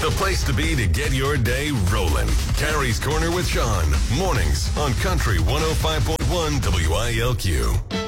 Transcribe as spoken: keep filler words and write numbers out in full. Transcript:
The place to be to get your day rolling. Carrie's Corner with Sean. Mornings on Country one oh five point one W I L Q.